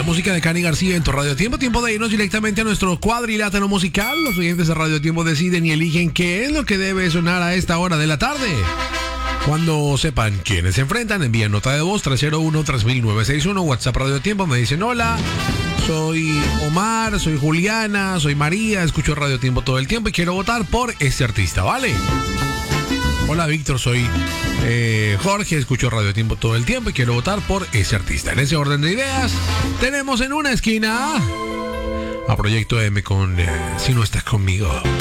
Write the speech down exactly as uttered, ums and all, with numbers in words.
música de Cani García en tu Radio Tiempo. Tiempo de irnos directamente a nuestro cuadrilátero musical. Los oyentes de Radio Tiempo deciden y eligen qué es lo que debe sonar a esta hora de la tarde. Cuando sepan quiénes se enfrentan, envíen nota de voz tres cero uno tres mil nueve seis uno, WhatsApp Radio Tiempo, me dicen hola, soy Omar, soy Juliana, soy María, escucho Radio Tiempo todo el tiempo y quiero votar por este artista, ¿vale? Hola Víctor, soy eh, Jorge, escucho Radio Tiempo todo el tiempo y quiero votar por ese artista. En ese orden de ideas, tenemos en una esquina a Proyecto M con eh, Si no estás conmigo.